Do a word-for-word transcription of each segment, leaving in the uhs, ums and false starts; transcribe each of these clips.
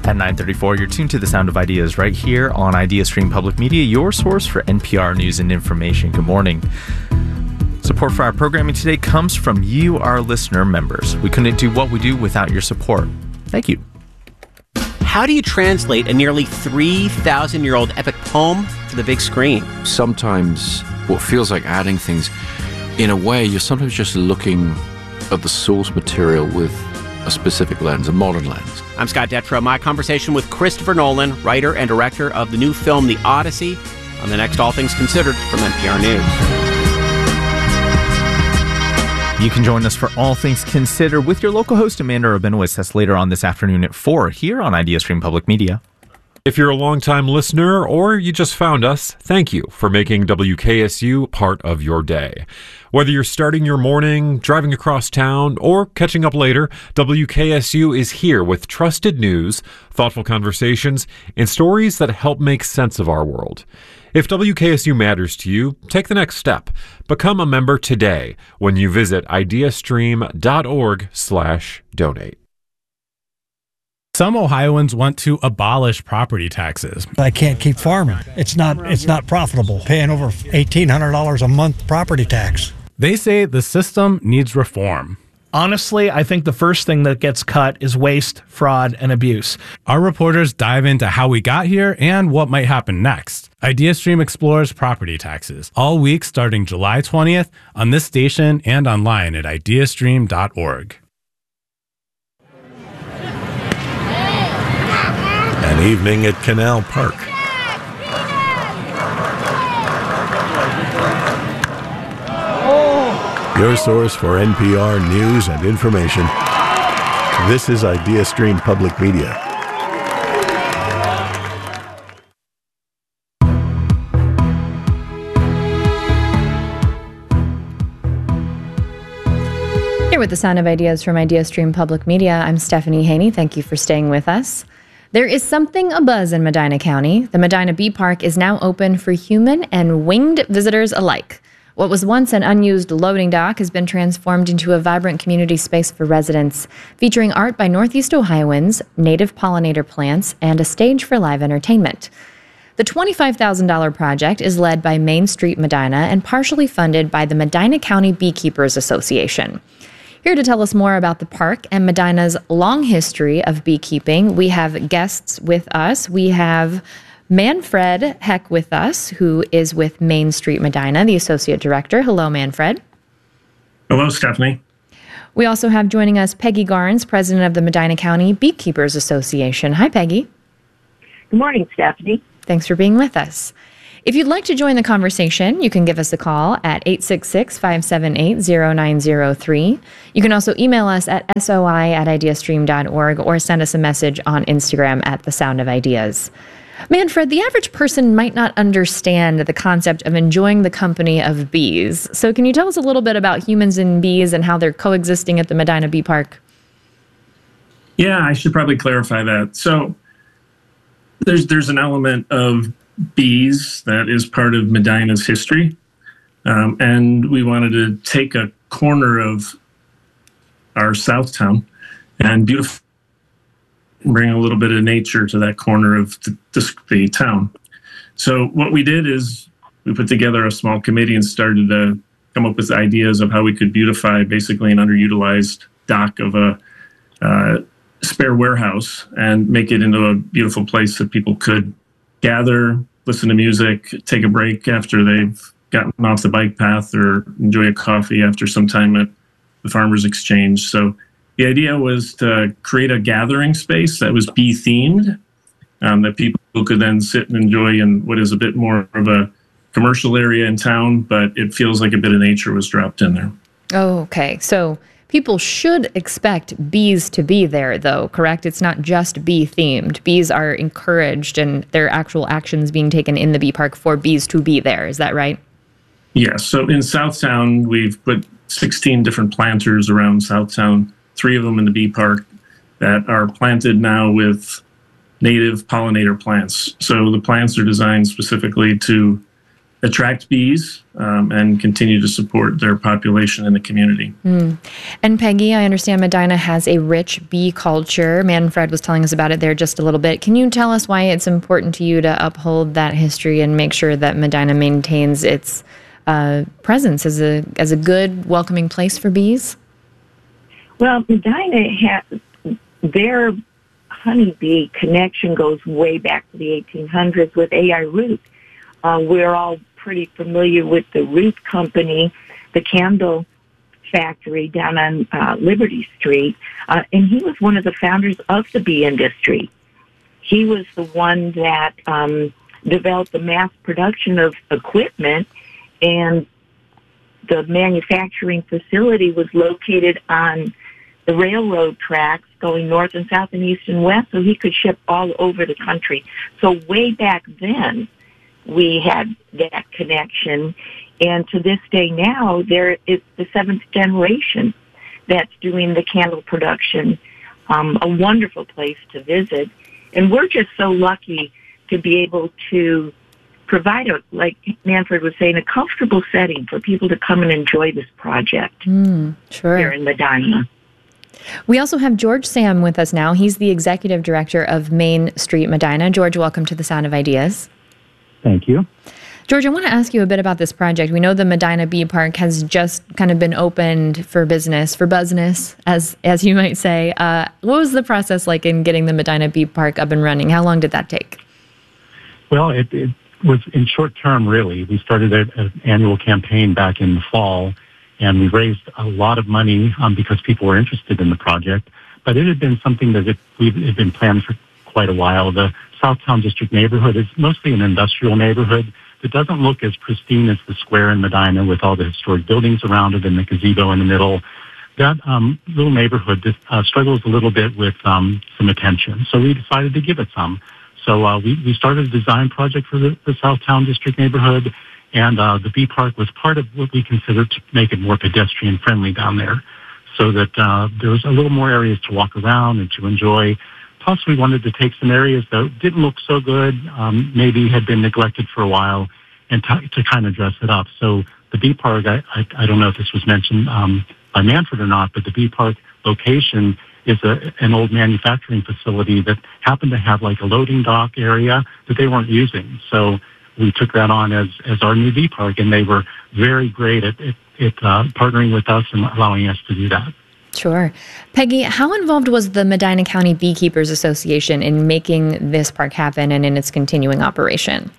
At nine thirty-four, you're tuned to The Sound of Ideas right here on IdeaStream Public Media, your source for N P R news and information. Good morning. Support for our programming today comes from you, our listener members. We couldn't do what we do without your support. Thank you. How do you translate a nearly three thousand year old epic poem to the big screen? Sometimes what feels like adding things, in a way, you're sometimes just looking at the source material with a specific lens, a modern lens. I'm Scott Detrow. My conversation with Christopher Nolan, writer and director of the new film The Odyssey, on the next All Things Considered from N P R News. You can join us for All Things Considered with your local host, Amanda Rabinowitz. That's later on this afternoon at four here on IdeaStream Public Media. If you're a longtime listener or you just found us, thank you for making W K S U part of your day. Whether you're starting your morning, driving across town, or catching up later, W K S U is here with trusted news, thoughtful conversations, and stories that help make sense of our world. If W K S U matters to you, take the next step. Become a member today when you visit ideastream.org slash donate. Some Ohioans want to abolish property taxes. I can't keep farming. It's not it's not profitable, paying over eighteen hundred dollars a month property tax. They say the system needs reform. Honestly, I think the first thing that gets cut is waste, fraud, and abuse. Our reporters dive into how we got here and what might happen next. IdeaStream explores property taxes all week starting July twentieth on this station and online at ideastream dot org. An evening at Canal Park. Your source for N P R news and information. This is IdeaStream Public Media. Here with the Sound of Ideas from IdeaStream Public Media, I'm Stephanie Haney. Thank you for staying with us. There is something abuzz in Medina County. The Medina Bee Park is now open for human and winged visitors alike. What was once an unused loading dock has been transformed into a vibrant community space for residents, featuring art by Northeast Ohioans, native pollinator plants, and a stage for live entertainment. The twenty-five thousand dollars project is led by Main Street Medina and partially funded by the Medina County Beekeepers Association. Here to tell us more about the park and Medina's long history of beekeeping, we have guests with us. We have Manfred Heck with us, who is with Main Street Medina, the Associate Director. Hello, Manfred. Hello, Stephanie. We also have joining us Peggy Garnes, President of the Medina County Beekeepers Association. Hi, Peggy. Good morning, Stephanie. Thanks for being with us. If you'd like to join the conversation, you can give us a call at eight six six, five seven eight, zero nine zero three. You can also email us at soi at ideastream dot org or send us a message on Instagram at The Sound of Ideas. Manfred, the average person might not understand the concept of enjoying the company of bees. So can you tell us a little bit about humans and bees and how they're coexisting at the Medina Bee Park? Yeah, I should probably clarify that. So there's there's an element of bees that is part of Medina's history. Um, and we wanted to take a corner of our South Town and beautify, bring a little bit of nature to that corner of the, the, the town. So what we did is we put together a small committee and started to come up with ideas of how we could beautify basically an underutilized dock of a uh, spare warehouse and make it into a beautiful place that people could gather, listen to music, take a break after they've gotten off the bike path, or enjoy a coffee after some time at the Farmers Exchange. So the idea was to create a gathering space that was bee themed, um, that people could then sit and enjoy in what is a bit more of a commercial area in town, but it feels like a bit of nature was dropped in there. Oh, okay. So people should expect bees to be there, though, correct? It's not just bee themed. Bees are encouraged and there are actual actions being taken in the bee park for bees to be there. Is that right? Yes. So in Southtown, we've put sixteen different planters around Southtown, three of them in the bee park that are planted now with native pollinator plants. So the plants are designed specifically to attract bees um, and continue to support their population in the community. Mm. And Peggy, I understand Medina has a rich bee culture. Manfred was telling us about it there just a little bit. Can you tell us why it's important to you to uphold that history and make sure that Medina maintains its uh, presence as a as a good, welcoming place for bees? Well, Medina has their honeybee connection goes way back to the eighteen hundreds with A I Root. Uh, we're all pretty familiar with the Root Company, the candle factory down on uh, Liberty Street, uh, and he was one of the founders of the bee industry. He was the one that um, developed the mass production of equipment, and the manufacturing facility was located on the railroad tracks going north and south and east and west, so he could ship all over the country. So way back then, we had that connection, and to this day now, there is the seventh generation that's doing the candle production. Um, a wonderful place to visit, and we're just so lucky to be able to provide, a, like Manfred was saying, a comfortable setting for people to come and enjoy this project mm, sure. here in Medina. We also have George Sam with us now. He's the executive director of Main Street Medina. George, welcome to the Sound of Ideas. Thank you. George, I want to ask you a bit about this project. We know the Medina Bee Park has just kind of been opened for business, for business, as as you might say. Uh, what was the process like in getting the Medina Bee Park up and running? How long did that take? Well, it, it was in short term, really. We started an annual campaign back in the fall, and we raised a lot of money um, because people were interested in the project. But it had been something that it, we've it had been planned for quite a while. The Southtown District neighborhood is mostly an industrial neighborhood. It doesn't look as pristine as the square in Medina with all the historic buildings around it and the gazebo in the middle. That um, little neighborhood uh, struggles a little bit with um, some attention, so we decided to give it some. So uh, we, we started a design project for the, the Southtown District neighborhood, and uh, the Bee Park was part of what we considered to make it more pedestrian-friendly down there, so that uh, there was a little more areas to walk around and to enjoy. Plus, we wanted to take some areas that didn't look so good, um, maybe had been neglected for a while, and t- to kind of dress it up. So the Bee Park, I, I, I don't know if this was mentioned um, by Manfred or not, but the Bee Park location is a, an old manufacturing facility that happened to have like a loading dock area that they weren't using. So we took that on as, as our new Bee Park, and they were very great at, at, at uh, partnering with us and allowing us to do that. Sure. Peggy, how involved was the Medina County Beekeepers Association in making this park happen and in its continuing operation?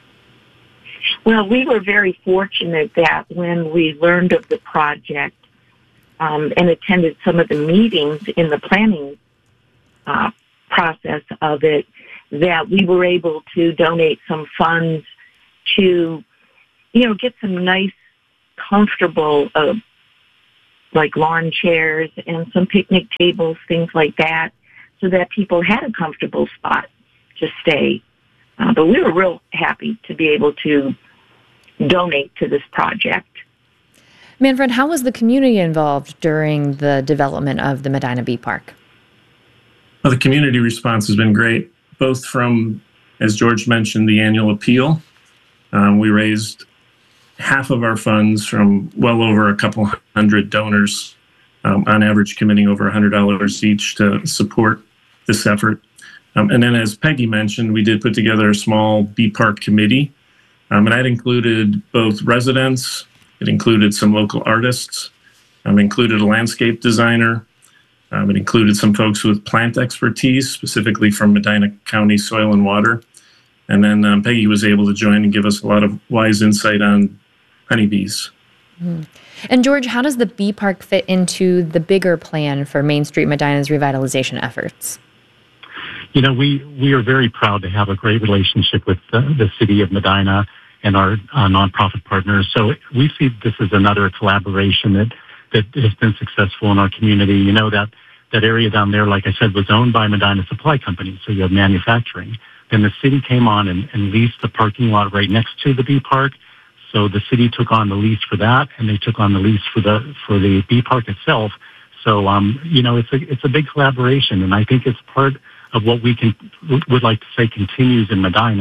Well, we were very fortunate that when we learned of the project um, and attended some of the meetings in the planning uh, process of it, that we were able to donate some funds to, you know, get some nice, comfortable uh like lawn chairs and some picnic tables, things like that, so that people had a comfortable spot to stay. Uh, but we were real happy to be able to donate to this project. Manfred, how was the community involved during the development of the Medina Bee Park? Well, the community response has been great, both from, as George mentioned, the annual appeal. Um, we raised half of our funds from well over a couple hundred donors, um, on average committing over one hundred dollars each to support this effort. Um, and then, as Peggy mentioned, we did put together a small Bee Park committee, um, and that included both residents, it included some local artists, um, included a landscape designer, um, it included some folks with plant expertise, specifically from Medina County Soil and Water. And then um, Peggy was able to join and give us a lot of wise insight on honeybees. Mm. And George, how does the Bee Park fit into the bigger plan for Main Street Medina's revitalization efforts? You know, we, we are very proud to have a great relationship with the, the city of Medina and our uh, nonprofit partners. So we see this as another collaboration that, that has been successful in our community. You know, that, that area down there, like I said, was owned by Medina Supply Company, so you have manufacturing. Then the city came on and, and leased the parking lot right next to the Bee Park. So the city took on the lease for that, and they took on the lease for the for the Bee Park itself. So um, you know, it's a it's a big collaboration, and I think it's part of what we can would like to say continues in Medina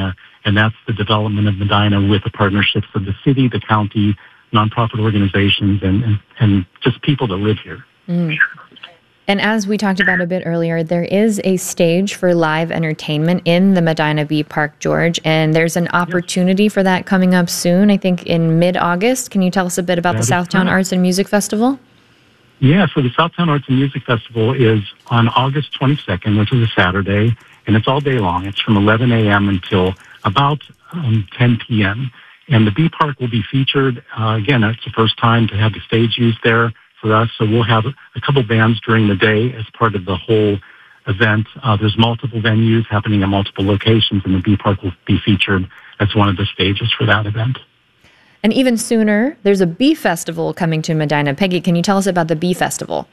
and that's the development of Medina with the partnerships of the city, the county, nonprofit organizations, and, and, and just people that live here. Mm. And as we talked about a bit earlier, there is a stage for live entertainment in the Medina Bee Park, George, and there's an opportunity for that coming up soon, I think in mid-August. Can you tell us a bit about That the is Southtown correct. Arts and Music Festival? Yeah, so the Southtown Arts and Music Festival is on August twenty-second, which is a Saturday, and it's all day long. It's from eleven a.m. until about um, ten p.m. And the Bee Park will be featured. Uh, again, it's the first time to have the stage used there for us, so we'll have a couple bands during the day as part of the whole event. Uh, there's multiple venues happening at multiple locations, and the Bee Park will be featured as one of the stages for that event. And even sooner, there's a Bee Festival coming to Medina. Peggy, can you tell us about the Bee Festival?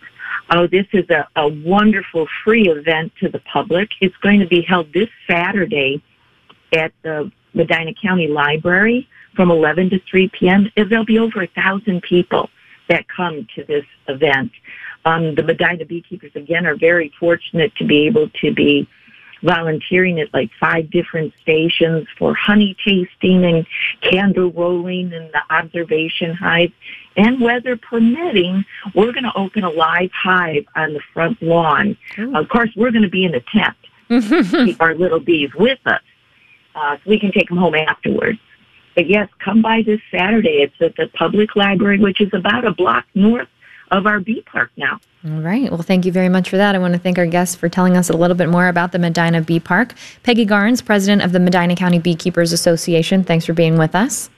Oh, this is a, a wonderful free event to the public. It's going to be held this Saturday at the Medina County Library from eleven to three p.m. There'll be over a thousand people that come to this event. Um, the Medina beekeepers, again, are very fortunate to be able to be volunteering at like five different stations for honey tasting and candle rolling and the observation hive. And weather permitting, we're going to open a live hive on the front lawn. Uh, of course, we're going to be in a tent to keep our little bees with us, uh, so we can take them home afterwards. But yes, come by this Saturday. It's at the public library, which is about a block north of our bee park now. All right. Well, thank you very much for that. I want to thank our guests for telling us a little bit more about the Medina Bee Park. Peggy Garnes, president of the Medina County Beekeepers Association. Thanks for being with us.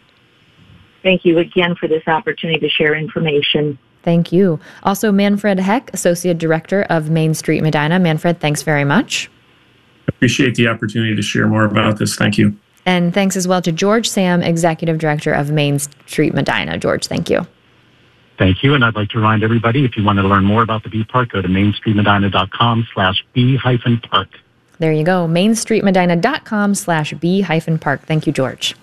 Thank you again for this opportunity to share information. Thank you. Also, Manfred Heck, associate director of Main Street Medina. Manfred, thanks very much. Appreciate the opportunity to share more about this. Thank you. And thanks as well to George Sam, executive director of Main Street Medina. George, thank you. Thank you, and I'd like to remind everybody, if you want to learn more about the Bee Park, go to mainstreetmedina.com slash bee hyphen park. There you go, mainstreetmedina.com slash bee hyphen park. Thank you, George.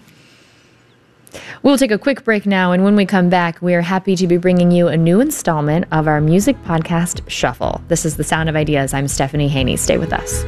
We'll take a quick break now, and when we come back, we are happy to be bringing you a new installment of our music podcast, Shuffle. This is The Sound of Ideas. I'm Stephanie Haney. Stay with us.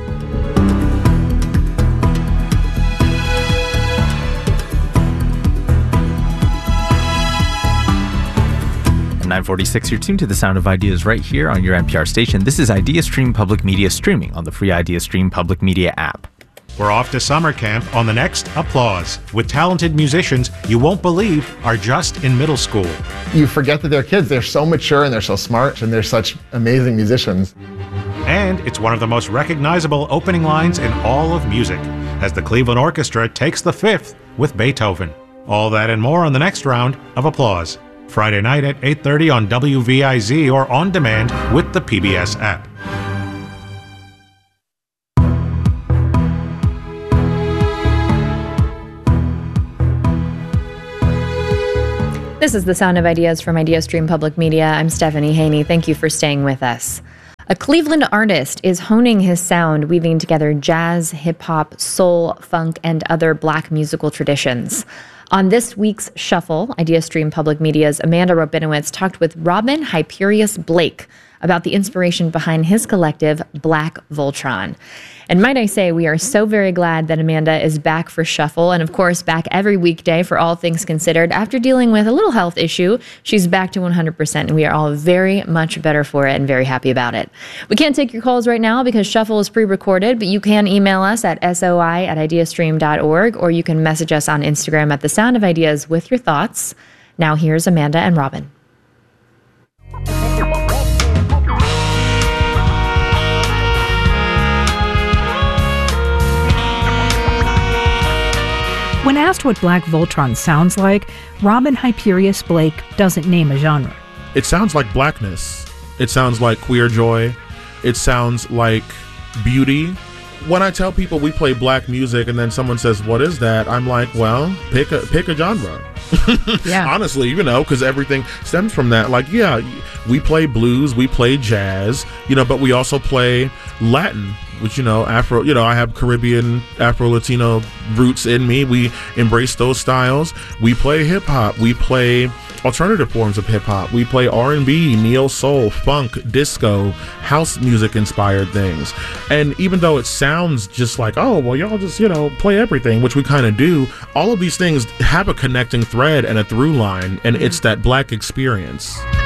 nine forty-six, you're tuned to The Sound of Ideas right here on your N P R station. This is IdeaStream Public Media streaming on the free IdeaStream Public Media app. We're off to summer camp on the next Applause with talented musicians you won't believe are just in middle school. You forget that they're kids. They're so mature and they're so smart and they're such amazing musicians. And it's one of the most recognizable opening lines in all of music as the Cleveland Orchestra takes the fifth with Beethoven. All that and more on the next round of Applause. Friday night at eight thirty on W V I Z or on demand with the P B S app. This is The Sound of Ideas from IdeaStream Public Media. I'm Stephanie Haney. Thank you for staying with us. A Cleveland artist is honing his sound, weaving together jazz, hip-hop, soul, funk, and other Black musical traditions. On this week's Shuffle, IdeaStream Public Media's Amanda Rabinowitz talked with Robin Hyperius Blake about the inspiration behind his collective, Black Voltron. And might I say, we are so very glad that Amanda is back for Shuffle, and of course, back every weekday for All Things Considered. After dealing with a little health issue, she's back to one hundred percent, and we are all very much better for it and very happy about it. We can't take your calls right now because Shuffle is pre-recorded, but you can email us at soi at ideastream dot org, or you can message us on Instagram at The Sound of Ideas with your thoughts. Now here's Amanda and Robin. When asked what Black Voltron sounds like, Robin Hyperius Blake doesn't name a genre. It sounds like blackness. It sounds like queer joy. It sounds like beauty. When I tell people we play black music and then someone says, what is that? I'm like, well, pick a pick a genre. Yeah. Honestly, you know, because everything stems from that. Like, yeah, we play blues, we play jazz, you know, but we also play Latin, which, you know, Afro, you know, I have Caribbean, Afro-Latino roots in me. We embrace those styles. We play hip hop. We play alternative forms of hip hop. We play R and B, neo soul, funk, disco, house music inspired things. And even though it sounds just like, oh, well, y'all just, you know, play everything, which we kind of do, all of these things have a connecting thread and a through line, and it's that Black experience.